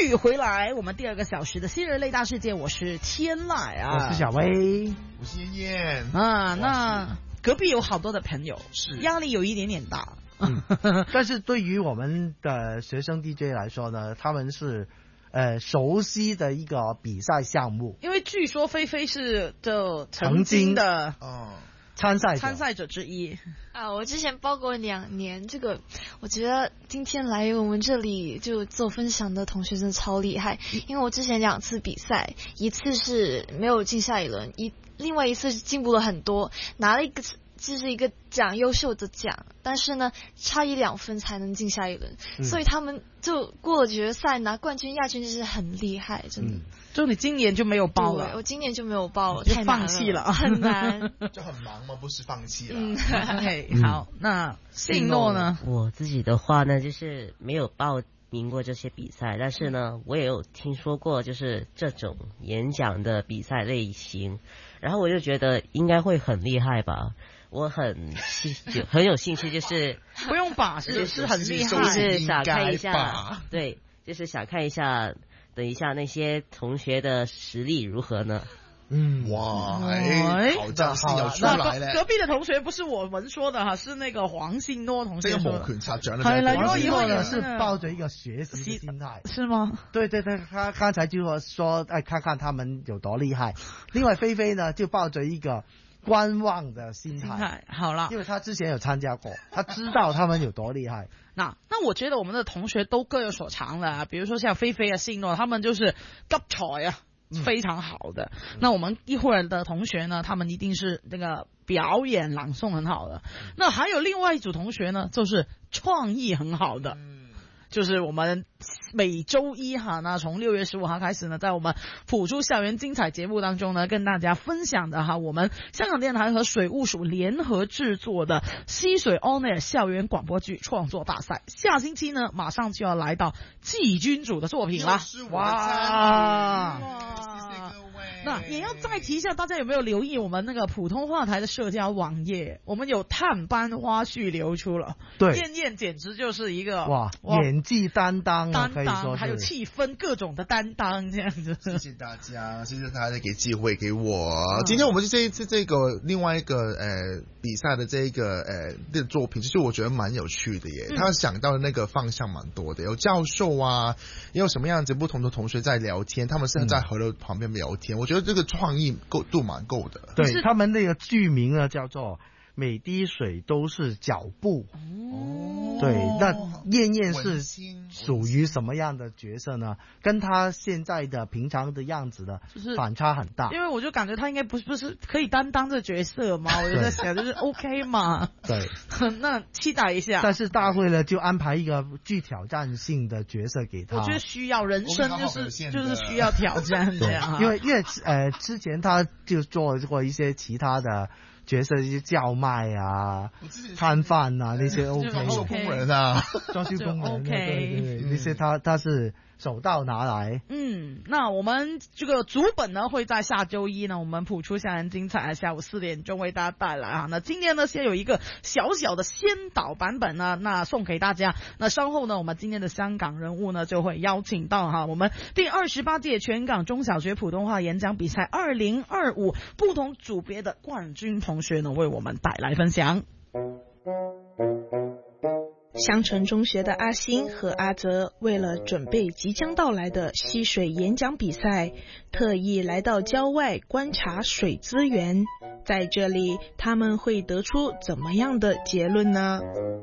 续回来，我们第2个小时的新人类大世界，我是天籁啊， 我是小薇， 我是燕燕啊。那隔壁有好多的朋友， 是压力有一点点大。 但是对于我们的学生 DJ 来说呢，他们是熟悉的一个比赛项目， 因为据说菲菲是曾经的参赛者之一啊。我之前报过2年，这个我觉得今天来我们这里就做分享的同学真的超厉害，因为我之前2次比赛，一次是没有进下一轮，另外一次是进步了很多，拿了一个优秀的奖，但是呢差1-2分才能进下一轮，所以他们就过了决赛拿冠军亚军，就是很厉害，真的。 就你今年就没有报了？ 我今年就没有报了， 就太难放弃了， 很难。 就很忙吗？不是放弃了。 OK， 好，那信诺呢？ 我自己的话呢，就是没有报名过这些比赛，但是呢，我也有听说过就是这种演讲的比赛类型，然后我就觉得应该会很厉害吧。我很有兴趣，就是不用把是很厉害， 就是想看一下，对，就是想看一下，等一下那些同学的实力如何呢？ 哇，好真係又出來咧！ 隔壁的同學不是我們說的哈，是那個黃信諾同學說的。 這個摩拳擦掌的。 係啦， 黃信諾呢是抱着一個學習的心態， 是嗎？ 對，他剛才就說，看看他們有多厲害。另外菲菲呢就抱着一個觀望的心態， 好了， 因為他之前有參加過，他知道他們有多厲害。 那我覺得我們的同學都各有所長的啊，比如說像菲菲啊、信諾，他們就是急才啊。非常好的。那我們一會兒的同學呢，他們一定是那個表演朗誦很好的。那還有另外一組同學呢，就是創意很好的。就是我們每周一哈，那從6月15號開始呢，在我們普出校園精彩節目當中呢，跟大家分享的哈，我們香港電台和水務署聯合製作的溪水 On Air 校園廣播劇創作大賽，下星期呢馬上就要來到季軍組的作品啦。哇！那也要再提一下，大家有沒有留意我們那個普通話台的社交網頁？我們有探班花絮流出了， 對， 燕燕簡直就是一個哇演技擔當， 可以說還有氣氛各種的擔當這樣子。 謝謝大家，謝謝大家給機會給我。今天我們這一次這個另外一個比賽的這個作品，其實我覺得蠻有趣的耶。他想到的那個方向蠻多的，有教授啊，也有什麼樣子不同的同學在聊天，他們是在河流旁邊聊天。我覺得這個創意度蠻夠的。 對，他們那個劇名呢叫做每滴水都是腳步。對，那燕燕是屬於什麼樣的角色呢？跟他現在的平常的樣子的反差很大。 因為我就感覺他應該不是可以擔當這角色嘛，我就在想就是 OK 嘛。 對， 那期待一下。 但是大會呢就安排一個具挑戰性的角色給他。 我覺得需要，人生就是需要挑戰這樣。 因為之前他就做過一些其他的角色，一些叫賣啊、攤販啊那些 OK， 裝修工人啊， 裝修工人 OK， 對，那些他是手到拿來。 那我們這個主本呢會在下周一呢，我們普出校園精彩，下午4點鐘為大家帶來啊。那今天呢先有一個小小的先導版本呢，那送給大家。那稍後呢，我們今天的香港人物呢就會邀請到哈我們第28屆全港中小學普通話演講比賽2025不同組別的冠軍同學呢為我們帶來分享。 香城中學的阿星和阿澤為了準備即將到來的溪水演講比賽，特意來到郊外觀察水資源。在這裡，他們會得出怎麼樣的結論呢？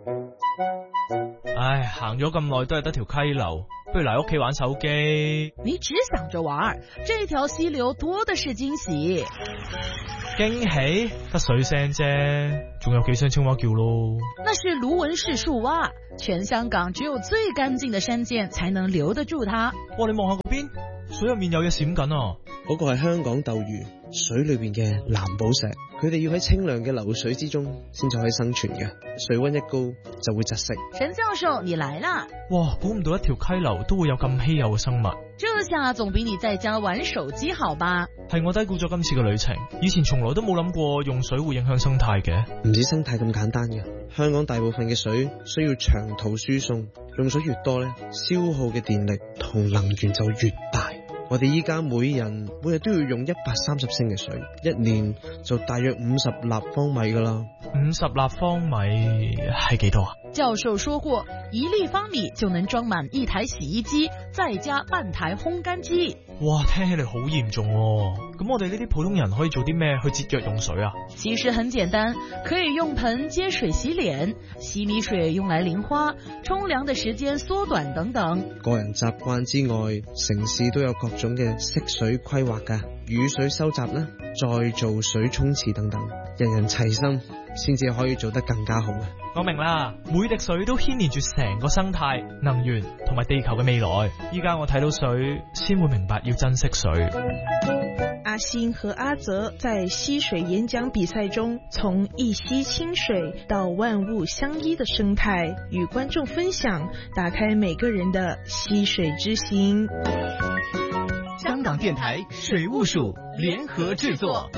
唉，行咗咁耐都係得條溪流，不如嚟屋企玩手機。 你只想着玩，這條溪流多的是驚喜。 驚喜？得水聲啫，仲有幾聲青蛙叫咯。 那是盧文氏樹蛙，全香港只有最乾淨的山澗才能留得住它。 哇，你望下嗰邊，水入面有嘢閃緊啊！ 嗰個係香港鬥魚，水裏邊嘅藍寶石，佢哋要喺清涼嘅流水之中先至可以生存嘅，水溫一高就會窒息。 陳教授，你來啦！ 哇，估唔到一條溪流都會有咁稀有嘅生物。 這下總比你在家玩手機好吧？ 係我低估咗今次嘅旅程，以前從來都冇諗過用水會影響生態嘅。 唔止生態咁簡單嘅，香港大部分嘅水需要長途輸送，用水越多呢，消耗嘅電力同能源就越大。我哋依家每日都要用130升嘅水，一年就大約50立方米噶啦。 50立方米係幾多啊？ 教授說過，1立方米就能裝滿一台洗衣機，再加半台烘乾機。 哇，聽起嚟好嚴重喎。咁我哋呢啲普通人可以做啲咩去節約用水啊？ 其實很簡單，可以用盆接水洗臉，洗米水用來淋花，沖涼的時間縮短等等。 個人習慣之外，城市都有各種嘅惜水規劃㗎，雨水收集啦，再做水沖廁等等，人人齊心先至可以做得更加好嘅。 我明啦，每滴水都牽連住成個生態、能源同埋地球嘅未來。依家我睇到水，先會明白要珍惜水。 阿星和阿澤在溪水演講比賽中，從一溪清水到萬物相依的生態，與觀眾分享，打開每個人的溪水之心。 香港電台水務署聯合製作。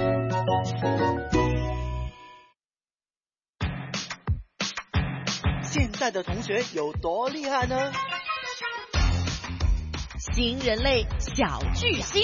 現在的同學有多厲害呢？ 新人類小巨星。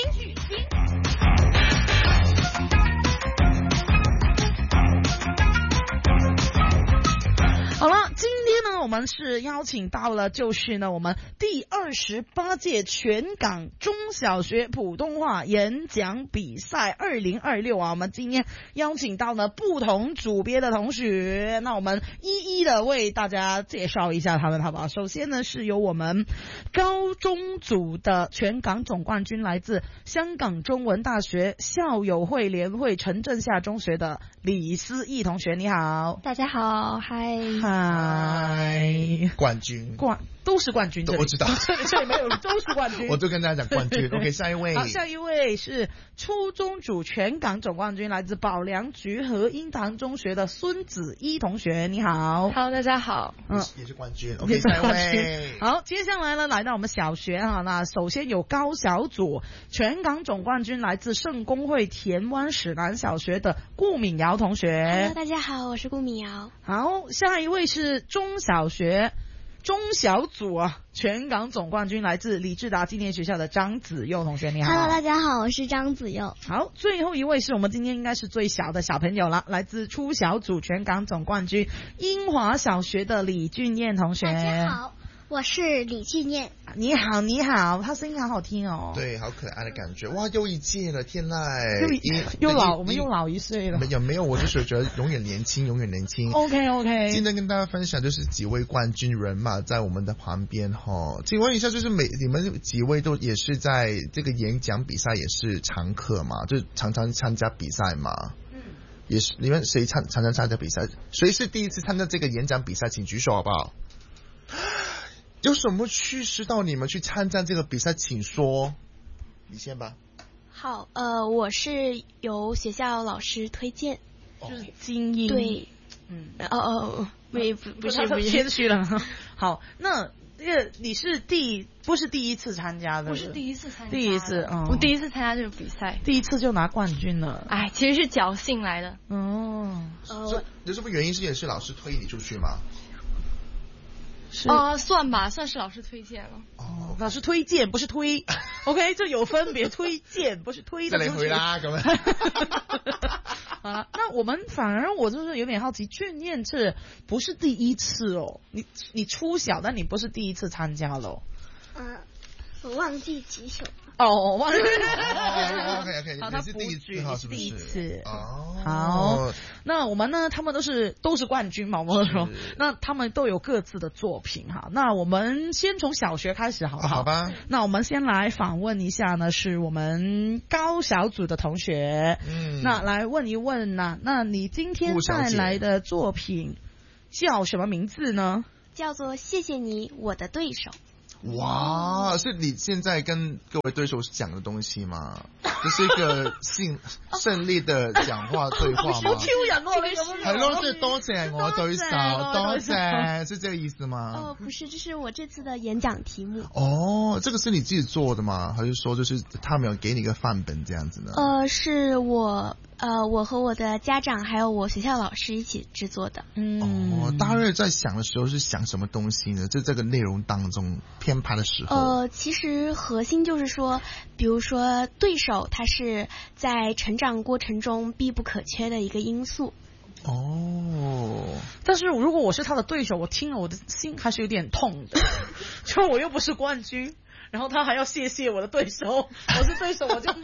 好了，今天呢我们是邀請到了就是呢我們第28屆全港中小學普通話演講比賽2026啊，我們今天邀請到了不同組別的同學，那我們一一的為大家介紹一下他們好不好？首先呢是由我們高中組的全港總冠軍，來自香港中文大學校友會聯會陳震夏中學的李思義同學，你好。 大家好，嗨。 冠軍都是冠軍， 我知道， 這裡沒有都是冠軍。 我就跟大家講冠軍。OK， 下一位。 好，下一位是初中組全港總冠軍，來自保良局和英堂中學的孫子怡同學，你好。 Hello， 大家好。 也是冠軍。OK， 下一位。 好，接下來呢，來到我們小學哈，那首先有高小組全港總冠軍，來自聖公會田灣史南小學的顧敏瑤同學。 Hello， 大家好，我是顧敏瑤。 好，下一位是中小學中小組啊，全港總冠軍來自李志達紀念學校的張子佑同學，你好。 Hello， 大家好，我是張子佑。 好，最後一位是我們今天應該是最小的小朋友了，來自初小組全港總冠軍英華小學的李俊彦同學。 大家好，我是李俊彦。 你好，你好，他聲音好好聽哦。 對，好可愛的感覺。哇，又一屆了，天籟。我們又老一歲了。沒有，我就是覺得永遠年輕，永遠年輕。 OK。 今天跟大家分享就是幾位冠軍人嘛，在我們的旁邊哈。請問一下，就是你們幾位都也是在這個演講比賽也是常客嘛？就常常參加比賽嘛？也是。你們誰常常參加比賽？誰是第一次參加這個演講比賽？請舉手好不好？有什麼驅使到你們去參加這個比賽？請說，你先吧。 好，我是由學校老師推薦， 就是精英。 對，不是謙虛了。好，那你是不是第一次參加的？ 不是第一次參加， 第一次， 我第一次參加這個比賽， 第一次就拿冠軍了。 哎，其實是僥倖來的。 有什麼原因？是也是老師推你出去嗎？ 算吧，算是老師推薦了。 老師推薦不是推，OK， 這有分別，推薦不是推的出去。 再來回啦，咁樣。 好了，那我就是有點好奇，俊彦這不是第一次哦，你初小，但你不是第一次參加咯。 我忘記幾首。 忘記。 OK， 好，他是第一次，是不是？ 第一次。好，那我們呢？他們都是冠軍嘛，我說，那他們都有各自的作品哈。那我們先從小學開始，好不好？ 好吧。 那我們先來訪問一下呢，是我們高小組的同學。那來問一問呢，那你今天帶來的作品叫什麼名字呢？ 叫做謝謝你，我的對手。 哇，是你現在跟各位對手講的東西嗎？ 就是一個勝利的講話對話嗎？ 好挑人喎，你咁樣。 係咯，即係多謝我對手，多謝，是這個意思嗎？ 不是，這是我這次的演講題目。 哦，這個是你自己做的嗎？還是說就是他們有給你一個範本這樣子呢？ 是我和我的家長還有我學校老師一起製作的。 大瑞在想的時候是想什麼東西呢？就這個內容當中編排的時候。 其實核心就是說，比如說對手，他是在成長過程中必不可缺的一個因素。 但是如果我是他的對手，我聽了我的心還是有點痛的，就我又不是冠軍，然後他還要謝謝我的對手，我是對手我就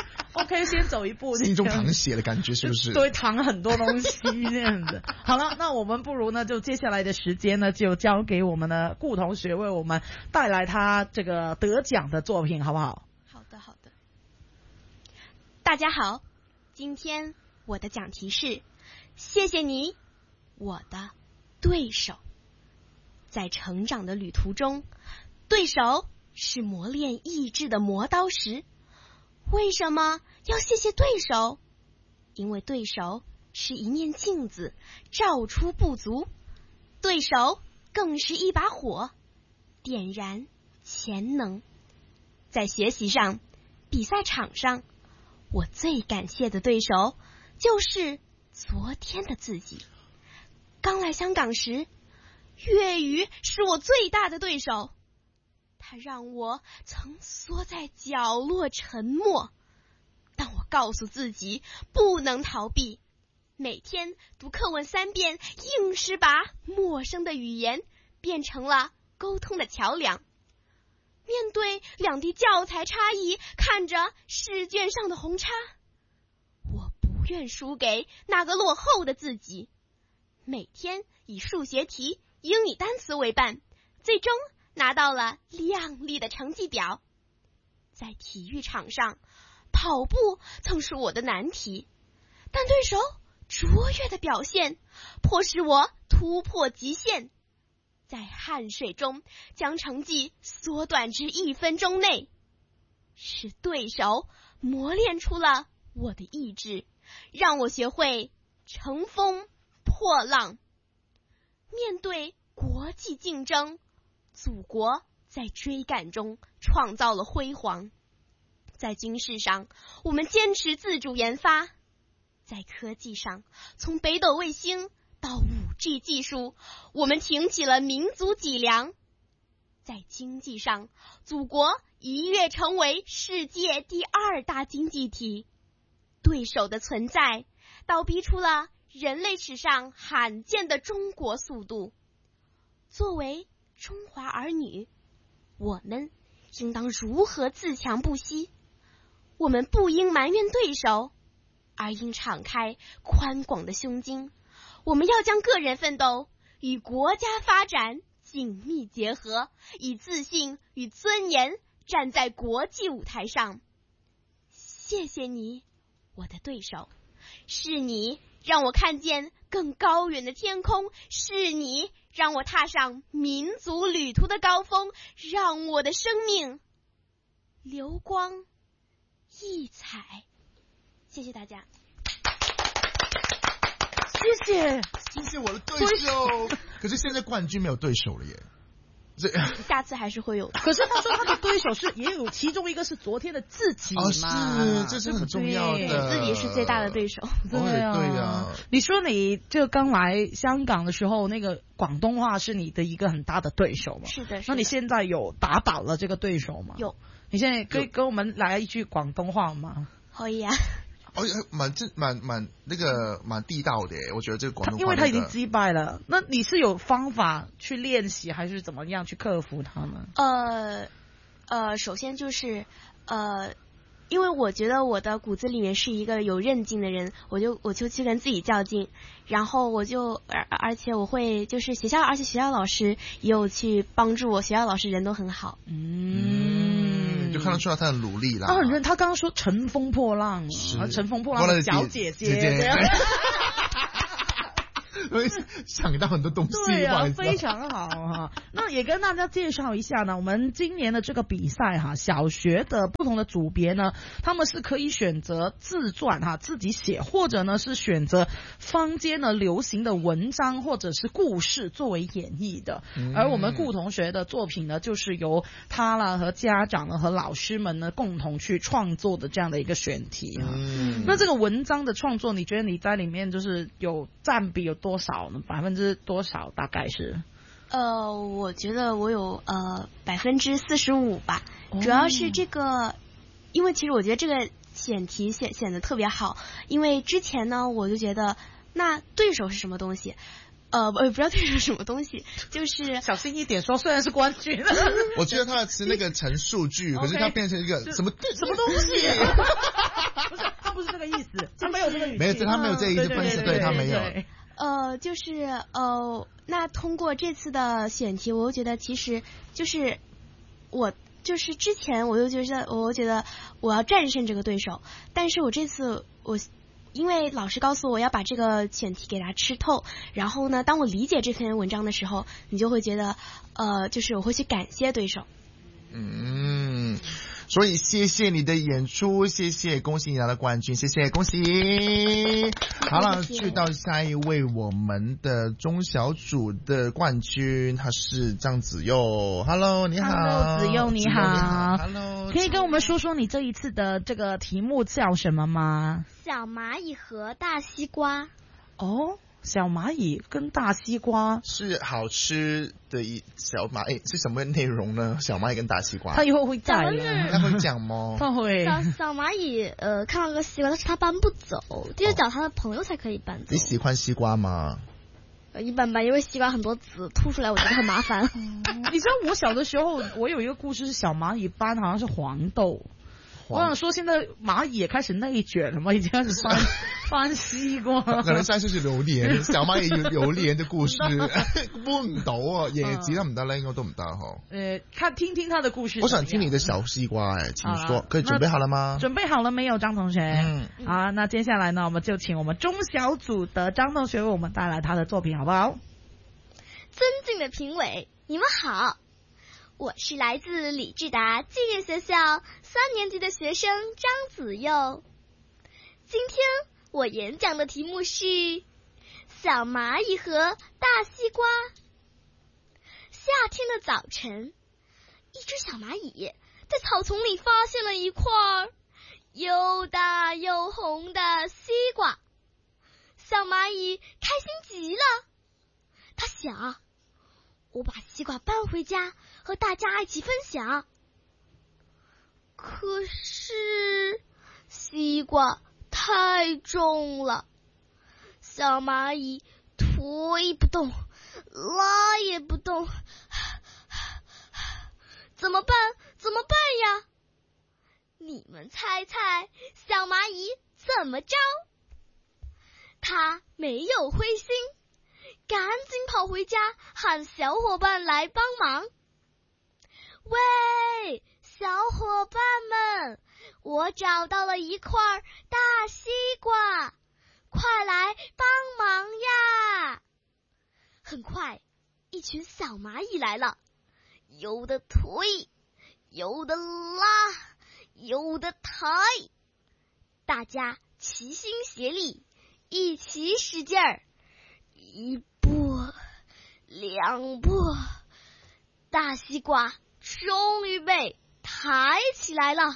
OK 先走一步， 心中淌血的感覺是不是？ 對，淌很多東西這樣子。好了，那我們不如呢就接下來的時間呢就交給我們的顧同學為我們帶來他這個得獎的作品，好不好？ 好的好的。大家好，今天我的講題是謝謝你，我的對手。在成長的旅途中，對手是磨練意志的磨刀石。為什麼要謝謝對手？因為對手是一面鏡子，照出不足；對手更是一把火，點燃潛能。在學習上，比賽場上，我最感謝的對手就是昨天的自己。剛來香港時，粵語是我最大的對手。他讓我曾縮在角落沉默，但我告訴自己不能逃避，每天讀課文3遍，硬是把陌生的語言變成了溝通的橋樑。面對兩地教材差異，看着試卷上的紅叉，我不願輸給那個落後的自己，每天以數學題、英語單詞為伴，最終拿到了亮麗的成績表。在體育場上，跑步曾是我的難題，但對手卓越的表現迫使我突破極限，在汗水中將成績縮短至1分鐘內。是對手磨練出了我的意志，讓我學會乘風破浪。面對國際競爭，祖國在追趕中創造了輝煌。在軍事上，我們堅持自主研發；在科技上，從北斗衛星到5G 技術，我們挺起了民族脊梁。在經濟上，祖國一躍成為世界第2大經濟體。對手的存在，倒逼出了人類史上罕見的中國速度。作為中華兒女，我們應當如何自強不息？我們不應埋怨對手，而應敞開寬廣的胸襟。我們要將個人奮鬥與國家發展緊密結合，以自信與尊嚴站在國際舞台上。謝謝你，我的對手，是你讓我看見更高遠的天空，是你讓我踏上民族旅途的高峰，讓我的生命流光溢彩。謝謝大家。 謝謝我的對手。可是現在冠軍沒有對手了耶。 下次還是會有。 可是他說他的對手是也有其中一個是昨天的自己嘛， 是，這是很重要的。 自己是最大的對手。 對啊。你說你就剛來香港的時候，那個廣東話是你的一個很大的對手嘛？ 是的。 那你現在有打倒了這個對手嗎？ 有。 你現在可以跟我們來一句廣東話嗎？ 可以啊。 蠻地道的，我覺得這個廣東話。 因為他已經擊敗了，那你是有方法去練習，還是怎麼樣去克服他們？ 首先就是因為我覺得我的骨子裡面是一個有韌勁的人，我就去跟自己較勁，然後而且我會就是學校老師也有去幫助我，學校老師人都很好。 就看得出來他很努力啦。 他剛剛說乘風破浪，乘風破浪的小姐姐。 会想到很多东西。 对啊，非常好哈。那也跟大家介绍一下呢，我们今年的这个比赛哈，小学的不同的组别呢，他们是可以选择自传哈，自己写，或者呢是选择坊间的流行的文章或者是故事作为演绎的。而我们顾同学的作品呢，就是由他啦和家长呢和老师们呢共同去创作的这样的一个选题哈。那这个文章的创作，你觉得你在里面就是有占比有多少呢？%多少大概是？ 我觉得我有45%吧，主要是这个，因为其实我觉得这个选题显得特别好，因为之前呢我就觉得那对手是什么东西。不知道对手什么东西，就是小心一点说，虽然是冠军， 我觉得他是那个陈述句，可是他变成一个什么东西，不是，他不是这个意思，他没有这个语气， 没有，他没有这个意思分析，对他没有。 就是那通过这次的选题，我又觉得其实就是我就是之前我觉得我要战胜这个对手，但是我这次因为老师告诉我要把这个选题给它吃透，然后呢，当我理解这篇文章的时候，你就会觉得，就是我会去感谢对手。 所以谢谢你的演出，谢谢，恭喜你拿了冠军，谢谢，恭喜。好了，去到下一位，我们的中小组的冠军，他是张子佑。Hello， 你好。 Hello， 子佑你好。 Hello， 可以跟我们说说你这一次的这个题目叫什么吗？ 小蚂蚁和大西瓜。 哦。小蚂蚁跟大西瓜是好吃的小蚂蚁是什么内容呢？小蚂蚁跟大西瓜， 他以后会在他会讲吗？ 他会。 小蚂蚁看到个西瓜，但是他搬不走，就是找他的朋友才可以搬走。 你喜欢西瓜吗？ 一般般，因为西瓜很多籽吐出来，我觉得很麻烦。 你知道我小的时候，我有一个故事是小蚂蚁搬好像是黄豆。我想说，现在蚂蚁也开始内卷了嘛，已经开始翻西瓜。 可能上次是榴蓮，小蚂蚁有榴蓮的故事，搬唔到啊，椰子得唔得咧？應該都唔得嗬。 聽聽他的故事。 我想聽你的小西瓜，請說，可以準備好了嗎？ 準備好了沒有，張同學？好，那接下來呢，我們就請我們中小組的張同學為我們帶來他的作品，好不好？ 尊敬的評委，你們好。我是來自李志達紀念學校3年級的學生張子佑。今天我演講的題目是小螞蟻和大西瓜。夏天的早晨，一隻小螞蟻在草叢裡發現了一塊又大又紅的西瓜。小螞蟻開心極了，它想，我把西瓜搬回家和大家一起分享。可是西瓜太重了，小蚂蚁推不动，拉也不动，怎么办呀？你们猜猜小蚂蚁怎么着？它没有灰心，赶紧跑回家喊小伙伴来帮忙。喂，小伙伴们，我找到了一块大西瓜，快来帮忙呀！很快，一群小蚂蚁来了，有的推，有的拉，有的抬，大家齐心协力，一起使劲儿，一步两步，大西瓜终于被抬起来了。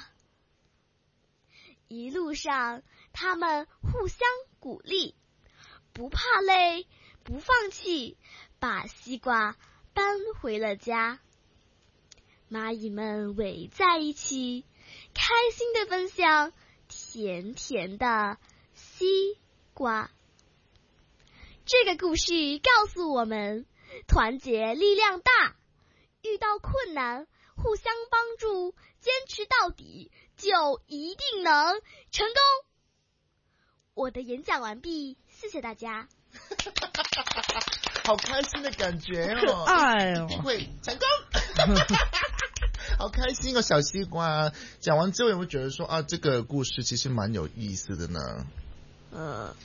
一路上他们互相鼓励，不怕累，不放弃，把西瓜搬回了家。蚂蚁们围在一起，开心地分享甜甜的西瓜。这个故事告诉我们，团结力量大，遇到困难互相帮助，坚持到底，就一定能成功。我的演讲完毕，谢谢大家。 好开心的感觉哦！ 哎呦， 会成功，好开心哦！小西瓜讲完之后，有没有觉得说啊，这个故事其实蛮有意思的呢？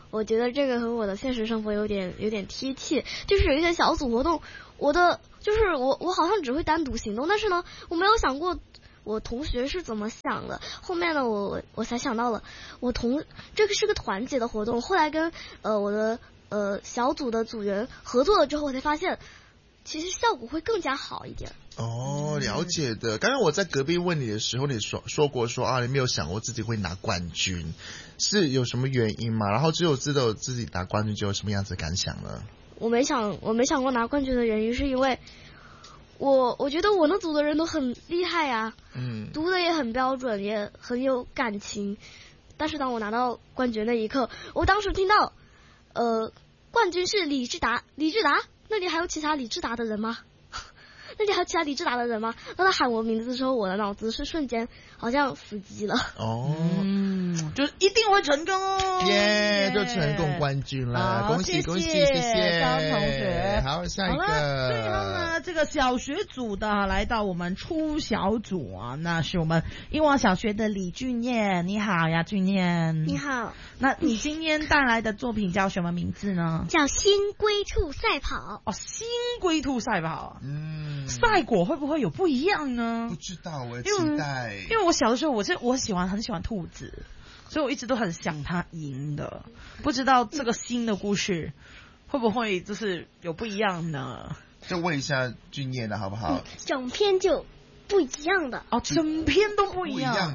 我觉得这个和我的现实生活有点贴切，就是有一些小组活动，我好像只会单独行动，但是呢，我没有想过我同学是怎么想的。后面呢，我才想到了，这个是个团结的活动。后来跟我的小组的组员合作了之后，我才发现，其实效果会更加好一点。 哦，了解的。刚刚我在隔壁问你的时候，你说过啊，你没有想过自己会拿冠军，是有什么原因吗？然后只有知道自己拿冠军就有什么样子的感想呢？ 我没想过拿冠军的原因是因为我觉得我那组的人都很厉害啊，读的也很标准，也很有感情。但是当我拿到冠军那一刻，我当时听到冠军是李志达，那里还有其他李志达的人吗？那里还有其他李志达的人吗？当他喊我名字的时候，我的脑子是瞬间好像死机了。 就是一定会成功， 就成功冠军了，恭喜恭喜，谢谢张同学。好，下一个。 最后呢，这个小学组的来到我们初小组啊，那是我们英王小学的李俊彦。你好呀，俊彦。 你好。 那你今天带来的作品叫什么名字呢？ 叫新龟兔赛跑。 新龟兔赛跑。赛果会不会有不一样呢？ 不知道，我期待。 因为我小的时候，我很喜欢兔子，所以我一直都很想它赢的。不知道这个新的故事会不会就是有不一样呢？ 就问一下俊彦的好不好？ 整篇就不一样的整篇都不一样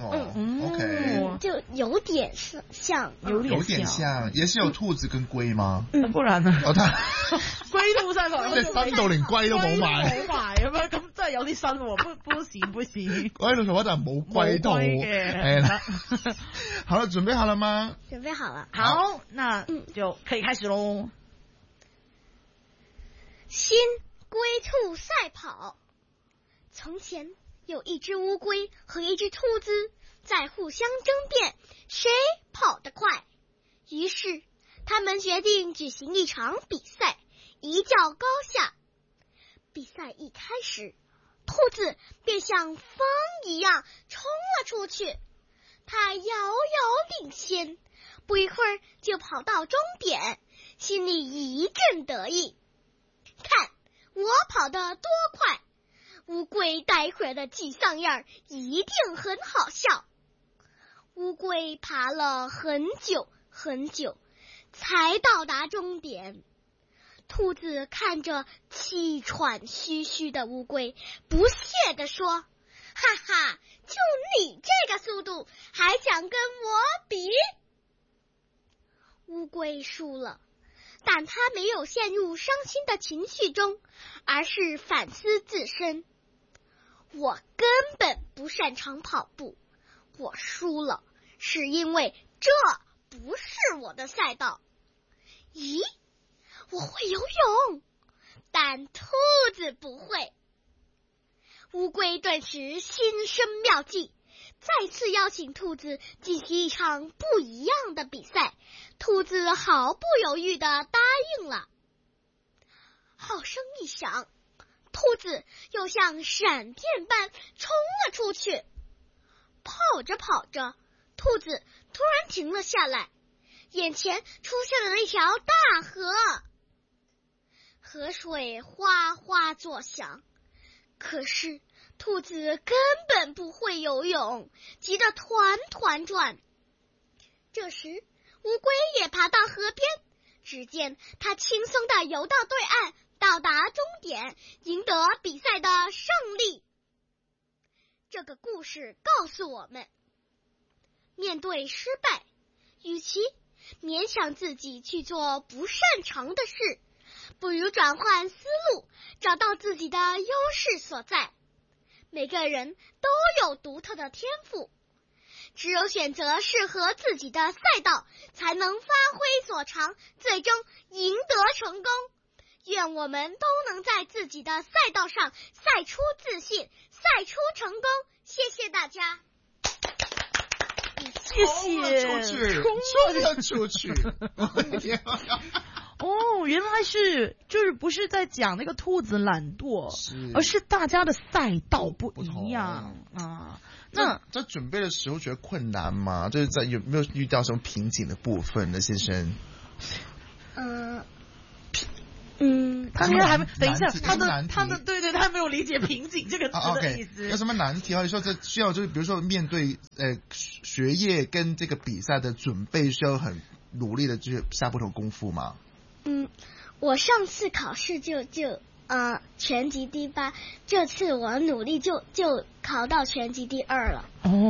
OK， 就有点像， 有点像，也是有兔子跟龜嗎？ 不然呢？龜兔賽跑， 即係新到連龜都冇埋， 咁真係有啲新喎，不行。 龜兔賽跑就冇龜兔嘅，好了，準備好了嗎？ 準備好了。 好，那就可以開始嘍。 新龜兔賽跑。從前有一只烏龜和一只兔子在互相爭辯，誰跑得快。於是他們決定舉行一場比賽，一較高下。比賽一開始，兔子便像風一樣衝了出去，它遙遙領先，不一會兒就跑到終點，心裡一陣得意。看我跑得多快！烏龜待會兒的沮喪樣一定很好笑。烏龜爬了很久很久，才到達終點。兔子看着氣喘吁吁的烏龜，不屑地說：“哈哈，就你這個速度，還想跟我比？”烏龜輸了，但它沒有陷入傷心的情緒中，而是反思自身。我根本不擅長跑步，我輸了，是因為這不是我的賽道。咦，我會游泳，但兔子不會。烏龜頓時心生妙計，再次邀請兔子進行一場不一樣的比賽。兔子毫不猶豫地答應了。號聲一響，兔子又像閃電般衝了出去。跑着跑着，兔子突然停了下來，眼前出現了一條大河，河水嘩嘩作響。可是兔子根本不會游泳，急得團團轉。這時烏龜也爬到河邊，只見它輕鬆地游到對岸，到達終點，贏得比賽的勝利。這個故事告訴我們，面對失敗，與其勉強自己去做不擅長的事，不如轉換思路，找到自己的優勢所在。每個人都有獨特的天賦，只有選擇適合自己的賽道，才能發揮所長，最終贏得成功。願我們都能在自己的賽道上賽出自信，賽出成功。謝謝大家。 謝謝， 衝了出去。 哦，原來是就是不是在講那個兔子懶惰，而是大家的賽道不一樣啊。那在準備的時候覺得困難嗎？就是在有沒有遇到什麼瓶頸的部分呢，先生？ 他现在还没，等一下，他的对，他没有理解瓶颈这个词的意思。 有什么难题？或者说这需要就是比如说面对学业跟这个比赛的准备，需要很努力的去下不同功夫吗？ 我上次考试就全级第8，这次我努力就考到全级第2了。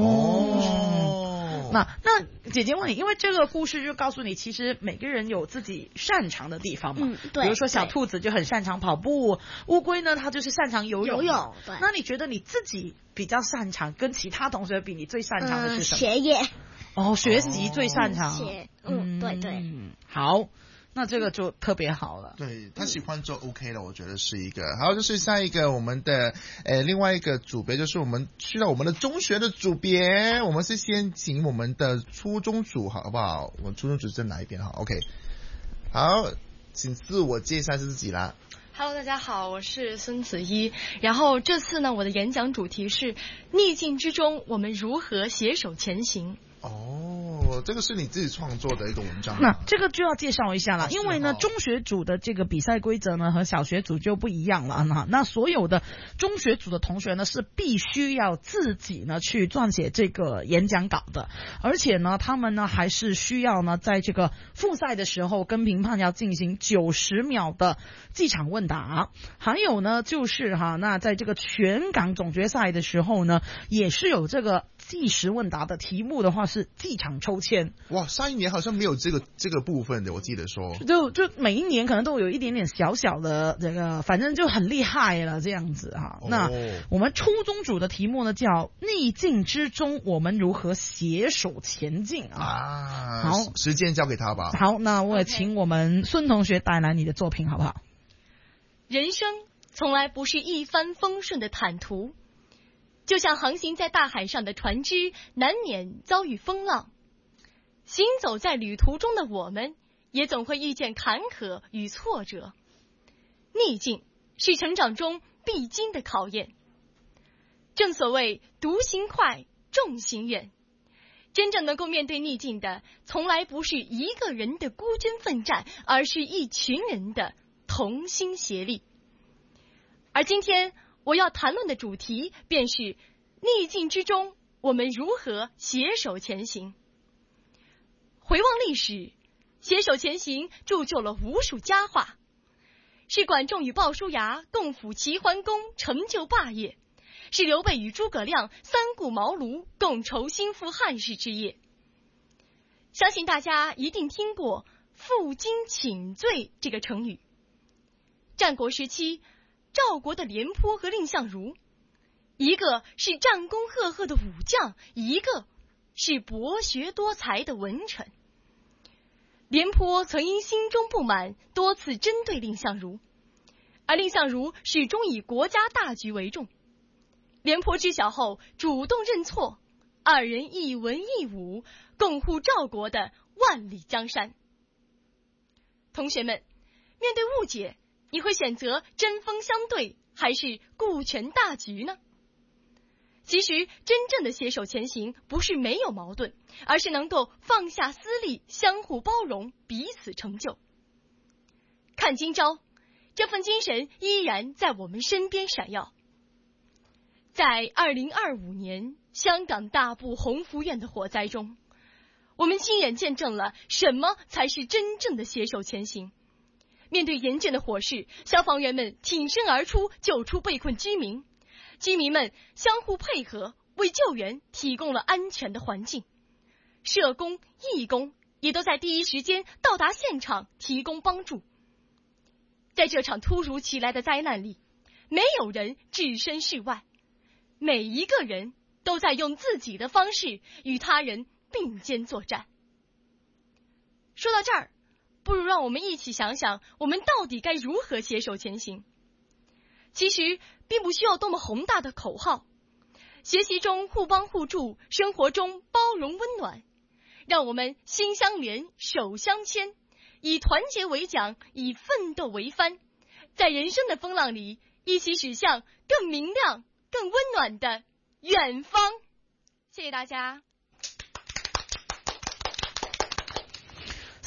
那姐姐问你，因为这个故事就告诉你，其实每个人有自己擅长的地方嘛。 对。 比如说小兔子就很擅长跑步，乌龟呢它就是擅长游泳。 对。 那你觉得你自己比较擅长，跟其他同学比，你最擅长的是什么？ 学业。 学习最擅长。 对。 好。那这个就特别好了。 对，他喜欢就 OK 了，我觉得是一个。好，就是下一个我们的另外一个组别，就是我们去到我们的中学的组别，我们是先请我们的初中组，好不好？我们初中组在哪一边？好 ，OK。好，请自我介绍自己啦。 Hello， 大家好，我是孙子一。然后这次呢，我的演讲主题是逆境之中，我们如何携手前行。 这个是你自己创作的一个文章。 那这个就要介绍一下了，因为呢，中学组的这个比赛规则呢和小学组就不一样了。那所有的中学组的同学呢是必须要自己呢去撰写这个演讲稿的，而且呢，他们呢还是需要呢在这个复赛的时候跟评判要进行90秒的即场问答。还有呢，就是那在这个全港总决赛的时候呢，也是有这个即时问答的，题目的话是即场抽签。 哇，上一年好像没有这个部分的，我记得说。 就每一年可能都有一点点小小的这个，反正就很厉害了这样子哈。那我们初中组的题目呢叫逆境之中我们如何携手前进啊。好， 时间交给他吧。 好，那我也请我们孙同学带来你的作品好不好？ 人生从来不是一帆风顺的坦途，就像航行在大海上的船只，难免遭遇风浪。行走在旅途中的我们，也总会遇见坎坷与挫折。逆境是成长中必经的考验。正所谓独行快，众行远。真正能够面对逆境的，从来不是一个人的孤军奋战，而是一群人的同心协力。而今天我要谈论的主题便是逆境之中我们如何携手前行。回望历史，携手前行铸就了无数佳话，是管仲与鲍叔牙共辅齐桓公成就霸业，是刘备与诸葛亮三顾茅庐共筹兴复汉室之业。相信大家一定听过负荆请罪这个成语。战国时期，赵国的廉颇和蔺相如，一个是战功赫赫的武将，一个是博学多才的文臣。廉颇曾因心中不满多次针对蔺相如，而蔺相如始终以国家大局为重。廉颇知晓后主动认错，二人一文一武，共护赵国的万里江山。同学们，面对误解，你会选择针锋相对，还是顾全大局呢？其实真正的携手前行不是没有矛盾，而是能够放下私利，相互包容，彼此成就。看今朝，这份精神依然在我们身边闪耀。在2025年香港大埔鸿福苑的火灾中，我们亲眼见证了什么才是真正的携手前行。面对严峻的火势，消防员们挺身而出，救出被困居民。居民们相互配合，为救援提供了安全的环境。社工、义工也都在第一时间到达现场提供帮助。在这场突如其来的灾难里，没有人置身事外，每一个人都在用自己的方式与他人并肩作战。说到这儿，不如让我们一起想想，我们到底该如何携手前行。其实并不需要多么宏大的口号，学习中互帮互助，生活中包容温暖，让我们心相连，手相牵，以团结为桨，以奋斗为帆，在人生的风浪里一起驶向更明亮、更温暖的远方。谢谢大家。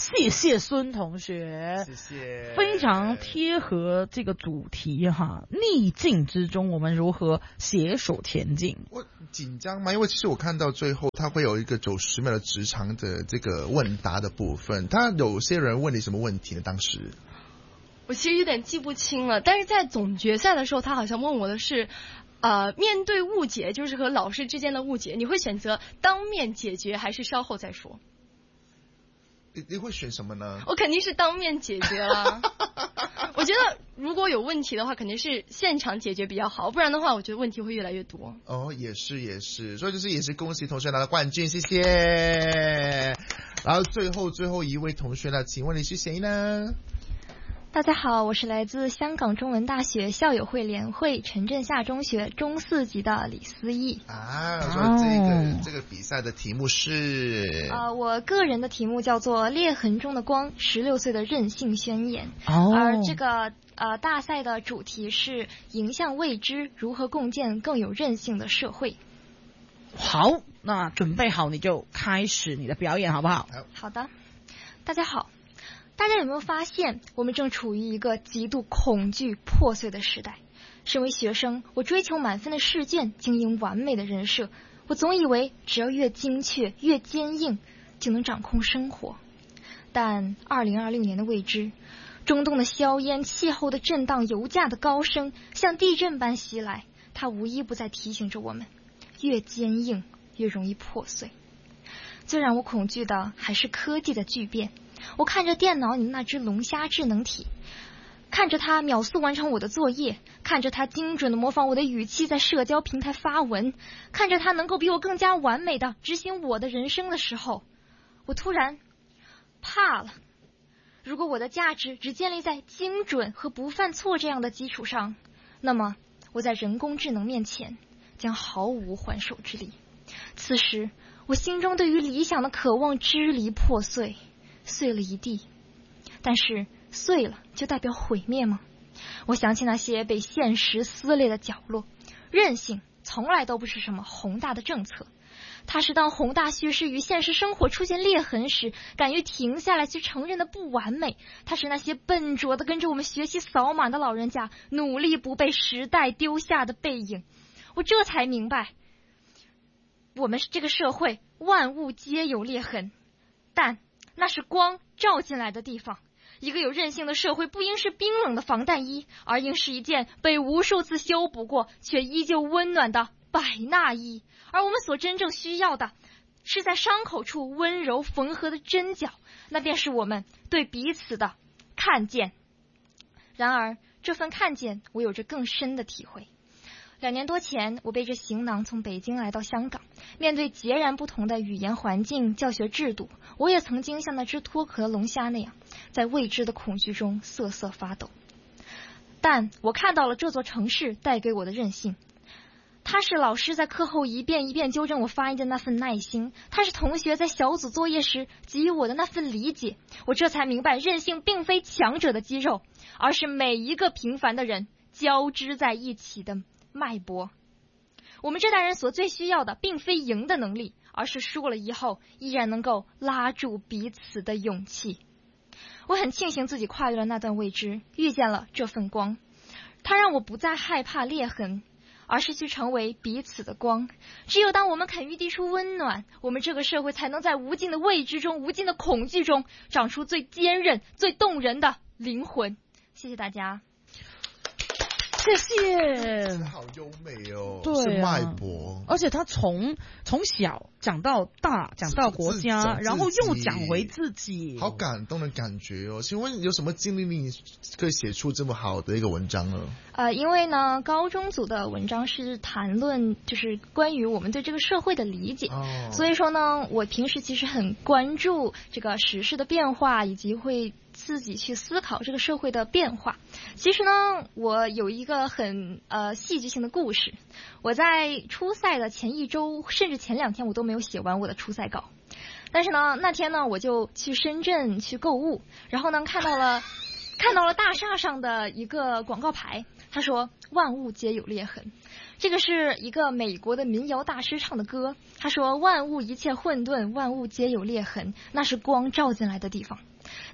谢谢孙同学， 谢谢， 非常贴合这个主题哈。逆境之中，我们如何携手前进？ 我紧张吗？因为其实我看到最后，他会有一个90秒的职场的这个问答的部分。他有些人问你什么问题呢？当时我其实有点记不清了，但是在总决赛的时候，他好像问我的是。面对误解，就是和老师之间的误解，你会选择当面解决还是稍后再说？ 你会选什么呢？ 我肯定是当面解决了。我觉得如果有问题的话，肯定是现场解决比较好，不然的话，我觉得问题会越来越多。 哦，也是，所以就是也是恭喜同学拿了冠军，谢谢。然后最后一位同学呢，请问你是谁呢？ 大家好，我是来自香港中文大学校友会联会陈震夏中学中4级的李思义。 所以这个比赛的题目是我个人的题目叫做《裂痕中的光：16岁的任性宣言》。而这个大赛的主题是迎向未知，如何共建更有韧性的社会。 好，那准备好你就开始你的表演好不好？ 好的，大家好。大家有没有发现，我们正处于一个极度恐惧破碎的时代？身为学生，我追求满分的试卷，经营完美的人设，我总以为只要越精确、越坚硬，就能掌控生活。但2026年的未知，中东的硝烟、气候的震荡、油价的高升，像地震般袭来，它无一不在提醒着我们：越坚硬，越容易破碎。最让我恐惧的还是科技的巨变。我看着电脑里那只龙虾智能体，看着它秒速完成我的作业，看着它精准的模仿我的语气在社交平台发文，看着它能够比我更加完美的执行我的人生的时候，我突然怕了。如果我的价值只建立在精准和不犯错这样的基础上，那么我在人工智能面前将毫无还手之力。此时我心中对于理想的渴望支离破碎，碎了一地。但是碎了就代表毁灭吗？我想起那些被现实撕裂的角落。韧性从来都不是什么宏大的政策，它是当宏大叙事与现实生活出现裂痕时，敢于停下来去承认的不完美。它是那些笨拙的跟着我们学习扫码的老人家，努力不被时代丢下的背影。我这才明白，我们这个社会万物皆有裂痕，但那是光照进来的地方。一个有韧性的社会不应是冰冷的防弹衣，而应是一件被无数次修补过却依旧温暖的百纳衣。而我们所真正需要的是在伤口处温柔缝合的针脚，那便是我们对彼此的看见。然而这份看见我有着更深的体会。2年多前，我背着行囊从北京来到香港，面对截然不同的语言环境、教学制度，我也曾经像那只脱壳的龙虾那样，在未知的恐惧中瑟瑟发抖。但我看到了这座城市带给我的韧性，它是老师在课后一遍一遍纠正我发音的那份耐心，它是同学在小组作业时给予我的那份理解。我这才明白，韧性并非强者的肌肉，而是每一个平凡的人交织在一起的脉搏。我们这代人所最需要的并非赢的能力，而是输了以后依然能够拉住彼此的勇气。我很庆幸自己跨越了那段未知，遇见了这份光，它让我不再害怕裂痕，而是去成为彼此的光。只有当我们肯于递出温暖，我们这个社会才能在无尽的未知中、无尽的恐惧中长出最坚韧、最动人的灵魂。谢谢大家。 谢谢， 好优美哦， 对、 是脉搏， 而且他从小讲到大，讲到国家，然后又讲回自己， 好感动的感觉哦。请问有什么经历令你可以写出这么好的一个文章呢？ 因为呢，高中组的文章是谈论就是关于我们对这个社会的理解，所以说呢，我平时其实很关注这个时事的变化，以及会自己去思考这个社会的变化。其实呢，我有一个很戏剧性的故事。我在初赛的前1周，甚至前2天，我都没有写完我的初赛稿。但是呢，那天呢，我就去深圳去购物，然后呢，看到了大厦上的一个广告牌，他说万物皆有裂痕。这个是一个美国的民谣大师唱的歌，他说万物一切混沌，万物皆有裂痕，那是光照进来的地方。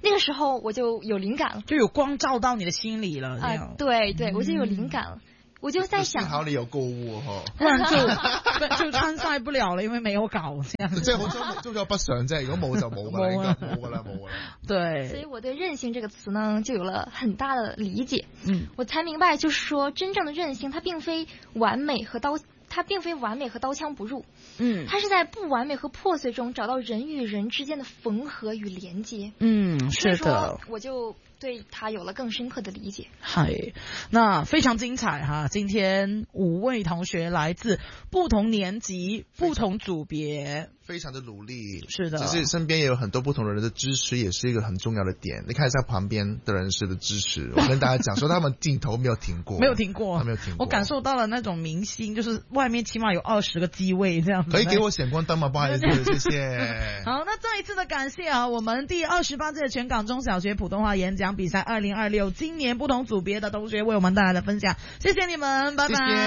那个时候我就有灵感了， 就有光照到你的心里了。 对，我就有灵感了。我就在想， 幸好你有购物不然就參賽不了了，因為沒有搞這樣。 即係好想都有北上啫，如果冇就冇噶啦，應該冇噶啦。 對，所以我對任性這個詞呢就有了很大的理解。我才明白，就是說真正的任性，它並非完美和刀槍不入。它是在不完美和破碎中找到人與人之間的縫合與連接。 是的， 我就對他有了更深刻的理解。 係，那非常精彩哈！今天5位同學來自不同年級、不同組別， 非常的努力。 是的， 只是身邊也有很多不同的人的支持，也是一個很重要的點。你看一下旁邊的人士的支持，我跟大家講說，他們鏡頭沒有停過， 沒有停過， 沒有停過。 我感受到了那種明星，就是外面起碼有20個機位這樣子。 可以給我閃光燈嗎？不好意思，謝謝。 好，那再一次的感謝啊，我們第28屆全港中小學普通話演講比賽2026今年不同組別的同學為我們帶來的分享，謝謝你們，拜拜。謝謝。